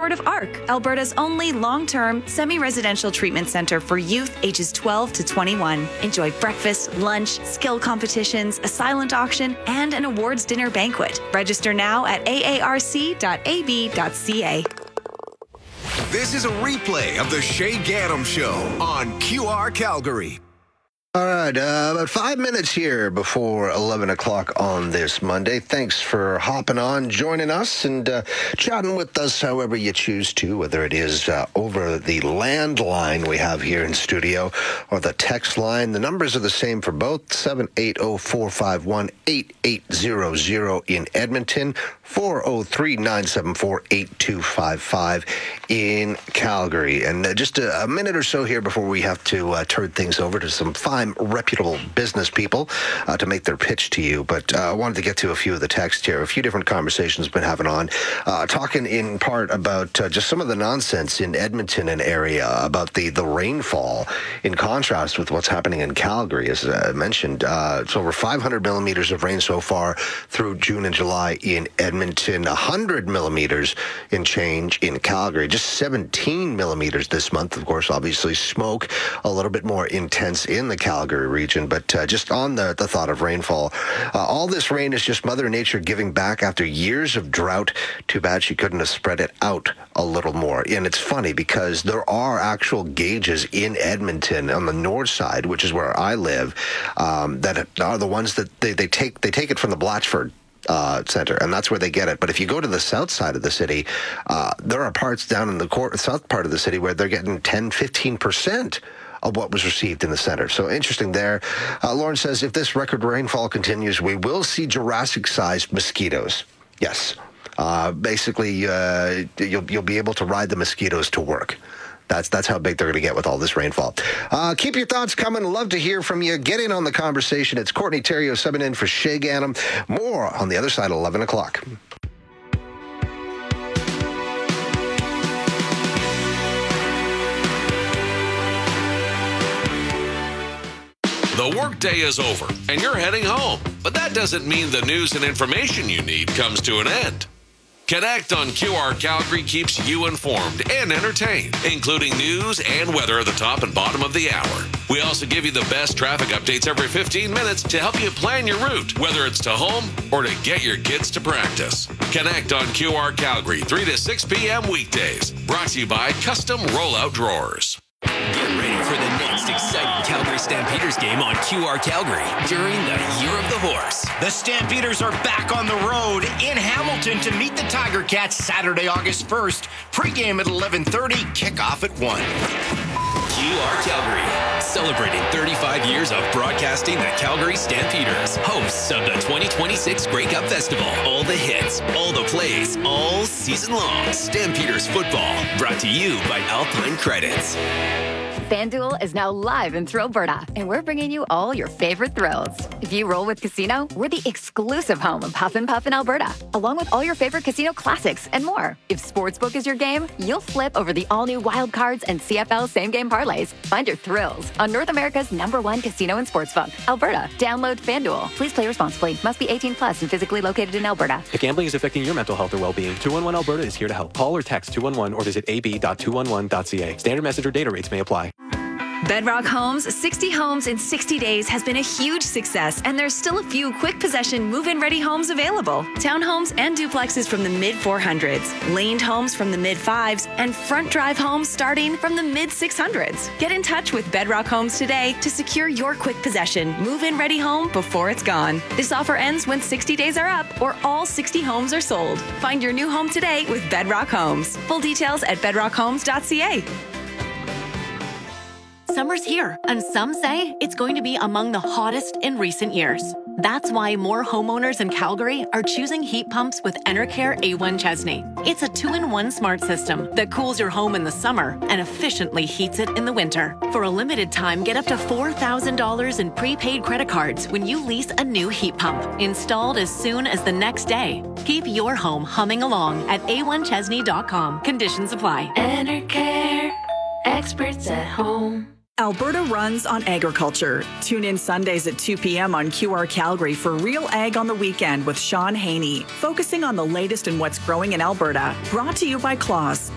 support of ARC, Alberta's only long-term, semi-residential treatment center for youth ages 12 to 21. Enjoy breakfast, lunch, skill competitions, a silent auction, and an awards dinner banquet. Register now at aarc.ab.ca. This is a replay of the Shay Gaddam Show on QR Calgary. All right, about 5 minutes here before 11 o'clock on this Monday. Thanks for hopping on, joining us, and chatting with us however you choose to, whether it is over the landline we have here in studio or the text line. The numbers are the same for both, 780-451-8800 in Edmonton, 403-974-8255 in Calgary. And just a minute or so here before we have to turn things over to some fine, reputable business people to make their pitch to you. But I wanted to get to a few of the texts here. A few different conversations been having on, talking in part about just some of the nonsense in Edmonton and area about the rainfall in contrast with what's happening in Calgary. As I mentioned, it's over 500 millimeters of rain so far through June and July in Edmonton, 100 millimeters in change in Calgary, just 17 millimeters this month. Of course, obviously smoke a little bit more intense in the Calgary region, but just on the thought of rainfall, all this rain is just Mother Nature giving back after years of drought. Too bad she couldn't have spread it out a little more. And it's funny because there are actual gauges in Edmonton on the north side, which is where I live, that are the ones that they take it from the Blatchford Center, and that's where they get it. But if you go to the south side of the city, there are parts down in the south part of the city where they're getting 10-15% of what was received in the center. So interesting there. Lauren says, if this record rainfall continues, we will see Jurassic-sized mosquitoes. Yes. Basically, you'll be able to ride the mosquitoes to work. That's how big they're going to get with all this rainfall. Keep your thoughts coming. Love to hear from you. Get in on the conversation. It's Courtney Theriault subbing in for Shay Gaddam. More on the other side at 11 o'clock. The workday is over, and you're heading home. But that doesn't mean the news and information you need comes to an end. Connect on QR Calgary keeps you informed and entertained, including news and weather at the top and bottom of the hour. We also give you the best traffic updates every 15 minutes to help you plan your route, whether it's to home or to get your kids to practice. Connect on QR Calgary, 3 to 6 p.m. weekdays. Brought to you by Custom Rollout Drawers. Get ready for the next exciting Calgary Stampeders game on QR Calgary during the Year of the Horse. The Stampeders are back on the road in Hamilton to meet the Tiger Cats Saturday, August 1st. Pre-game at 11:30, kickoff at 1. QR Calgary, celebrating 35 years of broadcasting the Calgary Stampeders, hosts of the 2026 Grey Cup Festival. All the hits, all the plays, all season long. Stampeders football, brought to you by Alpine Credits. FanDuel is now live in Thrillberta, and we're bringing you all your favorite thrills. If you roll with Casino, we're the exclusive home of Huff and Puff in Alberta, along with all your favorite casino classics and more. If Sportsbook is your game, you'll flip over the all-new Wild Cards and CFL same-game parlays. Find your thrills on North America's #1 casino and sportsbook, Alberta. Download FanDuel. Please play responsibly. Must be 18 plus and physically located in Alberta. If gambling is affecting your mental health or well-being, 211 Alberta is here to help. Call or text 211 or visit ab.211.ca. Standard message or data rates may apply. Bedrock Homes, 60 homes in 60 days has been a huge success, and there's still a few quick possession move-in ready homes available. Townhomes and duplexes from the mid-400s, laned homes from the mid-5s, and front drive homes starting from the mid-600s. Get in touch with Bedrock Homes today to secure your quick possession move-in ready home before it's gone. This offer ends when 60 days are up or all 60 homes are sold. Find your new home today with Bedrock Homes. Full details at bedrockhomes.ca. Summer's here, and some say it's going to be among the hottest in recent years. That's why more homeowners in Calgary are choosing heat pumps with Enercare A1 Chesney. It's a 2-in-1 smart system that cools your home in the summer and efficiently heats it in the winter. For a limited time, get up to $4,000 in prepaid credit cards when you lease a new heat pump, installed as soon as the next day. Keep your home humming along at a1chesney.com. Conditions apply. Enercare, experts at home. Alberta runs on agriculture. Tune in Sundays at 2 p.m. on QR Calgary for Real Ag on the Weekend with Sean Haney, focusing on the latest in what's growing in Alberta. Brought to you by Claus.